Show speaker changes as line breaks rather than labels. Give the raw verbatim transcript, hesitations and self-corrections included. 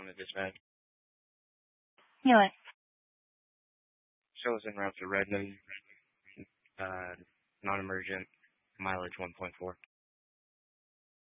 to dispatch.
Healing.
Shows en route to Redmond. Uh, non-emergent. Mileage one point four.